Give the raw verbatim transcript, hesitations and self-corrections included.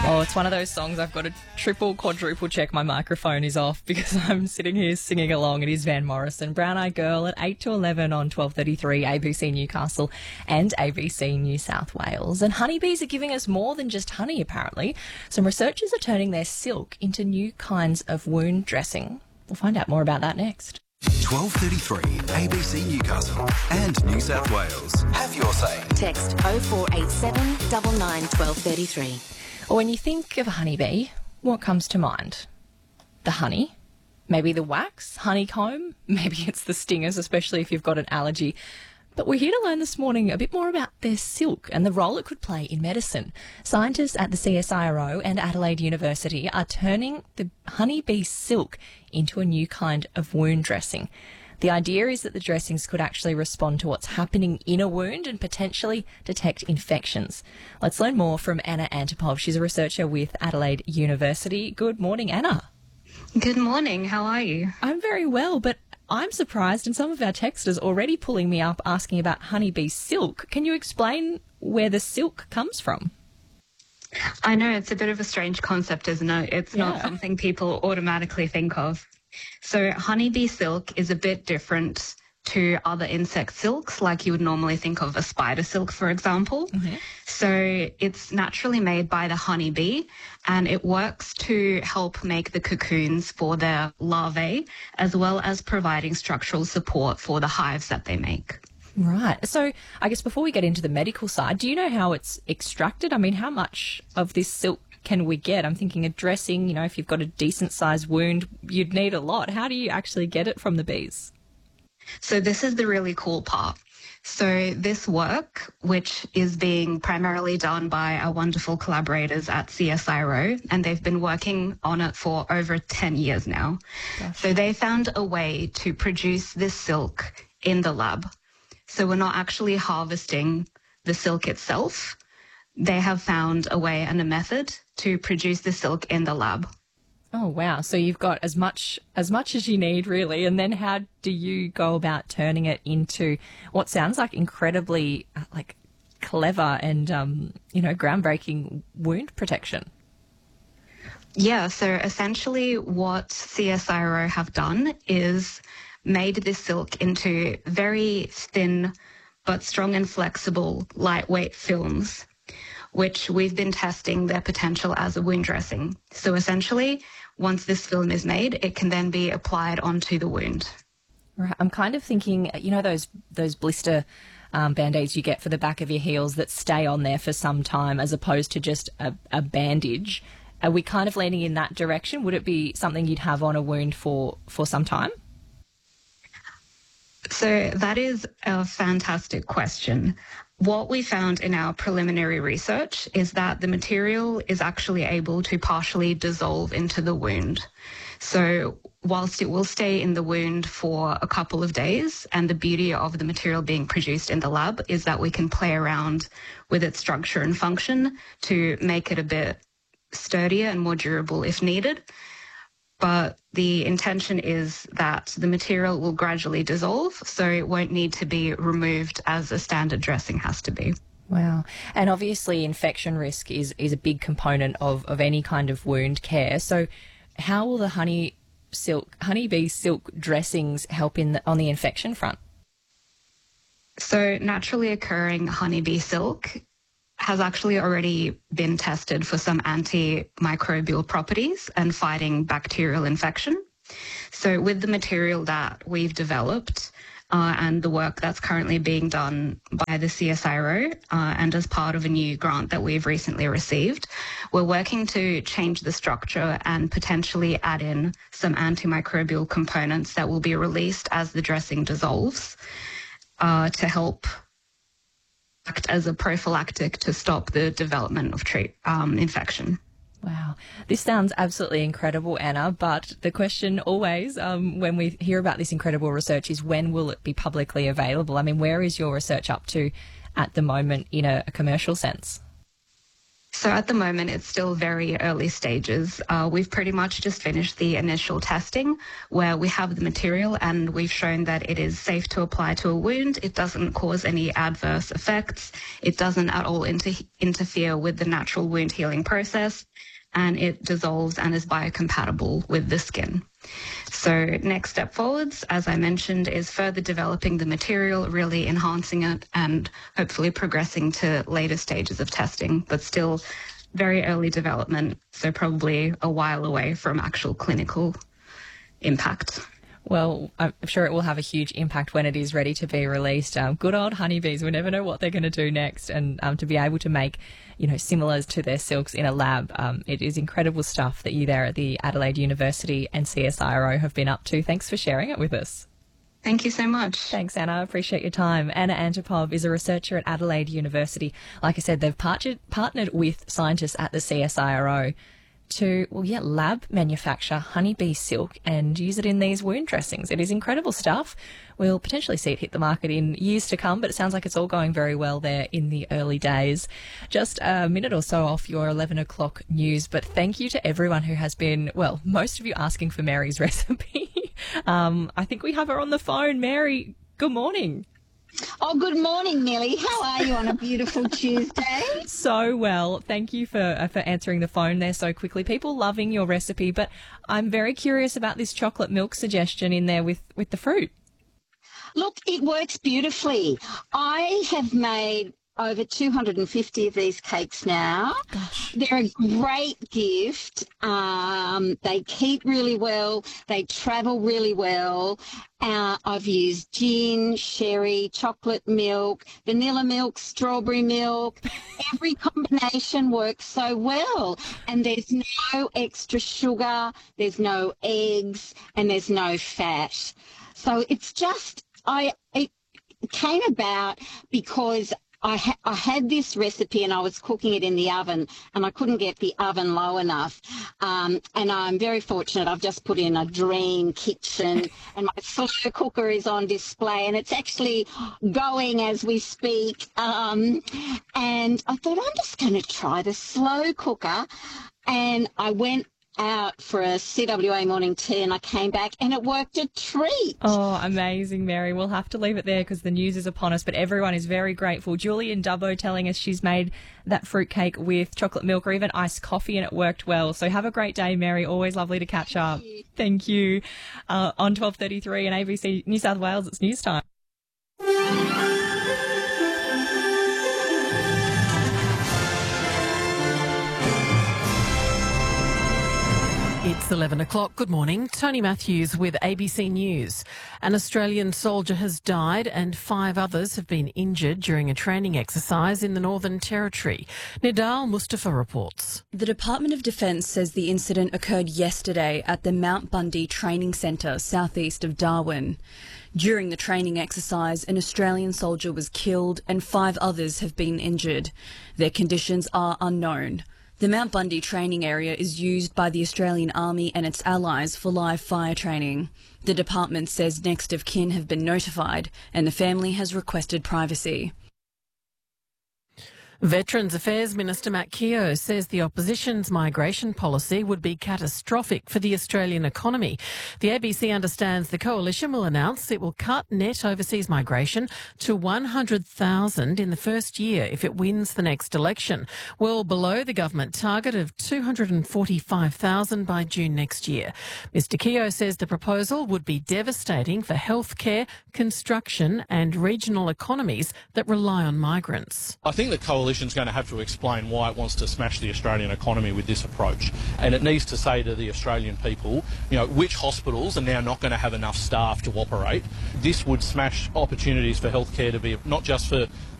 Oh, it's one of those songs I've got to triple, quadruple check my microphone is off because I'm sitting here singing along. It is Van Morrison, Brown Eyed Girl at eight to eleven on twelve thirty-three A B C Newcastle and A B C New South Wales. And honeybees are giving us more than just honey, apparently. Some researchers are turning their silk into new kinds of wound dressing. We'll find out more about that next. twelve thirty-three A B C Newcastle and New South Wales. Have your say. Text oh four eight seven nine nine one two three three. Or when you think of a honeybee, what comes to mind? The honey? Maybe the wax? Honeycomb? Maybe it's the stingers, especially if you've got an allergy. But we're here to learn this morning a bit more about their silk and the role it could play in medicine. Scientists at the C S I R O and Adelaide University are turning the honeybee silk into a new kind of wound dressing. The idea is that the dressings could actually respond to what's happening in a wound and potentially detect infections. Let's learn more from Anna Antipov. She's a researcher with Adelaide University. Good morning, Anna. Good morning. How are you? I'm very well, but I'm surprised, and some of our texters already pulling me up asking about honeybee silk. Can you explain where the silk comes from? I know it's a bit of a strange concept, isn't it? It's Yeah. not something people automatically think of. So honeybee silk is a bit different to other insect silks, like you would normally think of a spider silk, for example. Mm-hmm. So it's naturally made by the honeybee, and it works to help make the cocoons for their larvae, as well as providing structural support for the hives that they make. Right. So I guess before we get into the medical side, do you know how it's extracted? I mean, how much of this silk can we get? I'm thinking a dressing, you know, if you've got a decent sized wound, you'd need a lot. How do you actually get it from the bees? So this is the really cool part. So this work, which is being primarily done by our wonderful collaborators at C S I R O, and they've been working on it for over ten years now. Gosh. So they found a way to produce this silk in the lab. So we're not actually harvesting the silk itself. They have found a way and a method to produce the silk in the lab. Oh, wow. So you've got as much as much as you need, really. And then how do you go about turning it into what sounds like incredibly uh, like clever and, um, you know, groundbreaking wound protection? Yeah, so essentially what C S I R O have done is made this silk into very thin but strong and flexible, lightweight films, which we've been testing their potential as a wound dressing. So essentially, once this film is made, it can then be applied onto the wound. Right. I'm kind of thinking, you know, those those blister um, band-aids you get for the back of your heels that stay on there for some time as opposed to just a, a bandage. Are we kind of leaning in that direction? Would it be something you'd have on a wound for, for some time? So that is a fantastic question. What we found in our preliminary research is that the material is actually able to partially dissolve into the wound. So whilst it will stay in the wound for a couple of days, and the beauty of the material being produced in the lab is that we can play around with its structure and function to make it a bit sturdier and more durable if needed. But the intention is that the material will gradually dissolve, so it won't need to be removed as a standard dressing has to be. Wow. And obviously infection risk is, is a big component of, of any kind of wound care. So how will the honey silk, honeybee silk dressings help in the, on the infection front? So naturally occurring honeybee silk has actually already been tested for some antimicrobial properties and fighting bacterial infection. So with the material that we've developed uh, and the work that's currently being done by the C S I R O uh, and as part of a new grant that we've recently received, we're working to change the structure and potentially add in some antimicrobial components that will be released as the dressing dissolves uh, to help act as a prophylactic to stop the development of treat, um, infection. Wow. This sounds absolutely incredible, Anna, but the question always um, when we hear about this incredible research is when will it be publicly available? I mean, where is your research up to at the moment in a, a commercial sense? So at the moment, it's still very early stages. Uh, we've pretty much just finished the initial testing where we have the material and we've shown that it is safe to apply to a wound. It doesn't cause any adverse effects. It doesn't at all inter- interfere with the natural wound healing process, and it dissolves and is biocompatible with the skin. So next step forwards, as I mentioned, is further developing the material, really enhancing it and hopefully progressing to later stages of testing, but still very early development, so probably a while away from actual clinical impact. Well, I'm sure it will have a huge impact when it is ready to be released. Um, good old honeybees, we never know what they're going to do next. And um, to be able to make, you know, similars to their silks in a lab, um, it is incredible stuff that you there at the Adelaide University and C S I R O have been up to. Thanks for sharing it with us. Thank you so much. Thanks, Anna. I appreciate your time. Anna Antipov is a researcher at Adelaide University. Like I said, they've partnered, partnered with scientists at the C S I R O to, well, yeah, lab manufacture honeybee silk and use it in these wound dressings. It is incredible stuff. We'll potentially see it hit the market in years to come, but it sounds like it's all going very well there in the early days. Just a minute or so off your eleven o'clock news, but thank you to everyone who has been, well, most of you asking for Mary's recipe. um, I think we have her on the phone. Mary, good morning. Oh, good morning, Millie. How are you on a beautiful Tuesday? So well. Thank you for uh, for answering the phone there so quickly. People loving your recipe, but I'm very curious about this chocolate milk suggestion in there with, with the fruit. Look, it works beautifully. I have made over two hundred fifty of these cakes now. Gosh. They're a great gift. Um, they keep really well. They travel really well. Uh, I've used gin, sherry, chocolate milk, vanilla milk, strawberry milk. Every combination works so well. And there's no extra sugar, there's no eggs, and there's no fat. So it's just, I it came about because I, ha- I had this recipe and I was cooking it in the oven and I couldn't get the oven low enough. Um, and I'm very fortunate. I've just put in a dream kitchen and my slow cooker is on display and it's actually going as we speak. Um, and I thought, I'm just going to try the slow cooker. And I went out for a C W A morning tea and I came back and it worked a treat. Oh, amazing, Mary. We'll have to leave it there because the news is upon us, but everyone is very grateful. Julie in Dubbo telling us she's made that fruitcake with chocolate milk or even iced coffee and it worked well. So have a great day, Mary. Always lovely to catch up. Thank you. Thank you. Uh, on twelve thirty-three and A B C New South Wales, it's news time. It's eleven o'clock. Good morning. Tony Matthews with A B C News. An Australian soldier has died and five others have been injured during a training exercise in the Northern Territory. Nidal Mustafa reports. The Department of Defence says the incident occurred yesterday at the Mount Bundy Training Centre southeast of Darwin. During the training exercise, an Australian soldier was killed and five others have been injured. Their conditions are unknown. The Mount Bundy training area is used by the Australian Army and its allies for live fire training. The department says next of kin have been notified and the family has requested privacy. Veterans Affairs Minister Matt Keogh says the opposition's migration policy would be catastrophic for the Australian economy. The A B C understands the coalition will announce it will cut net overseas migration to one hundred thousand in the first year if it wins the next election, well below the government target of two hundred forty-five thousand by June next year. Mister Keogh says the proposal would be devastating for healthcare, construction and regional economies that rely on migrants. I think the coalition is going to have to explain why it wants to smash the Australian economy with this approach. And it needs to say to the Australian people, you know, which hospitals are now not going to have enough staff to operate. This would smash opportunities for healthcare to be not just for